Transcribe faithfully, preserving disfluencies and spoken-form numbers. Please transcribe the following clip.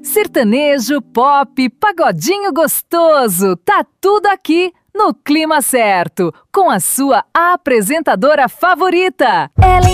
Sertanejo, pop, pagodinho gostoso, tá tudo aqui no Clima Certo, com a sua apresentadora favorita, Ellen